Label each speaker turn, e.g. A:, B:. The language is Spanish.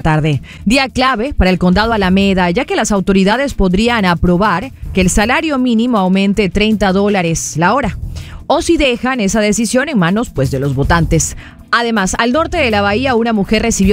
A: tarde. Día clave para el condado Alameda, ya que las autoridades podrían aprobar que el salario mínimo aumente $30 la hora. O si dejan esa decisión en manos, pues, de los votantes. Además, al norte de la bahía, una mujer recibió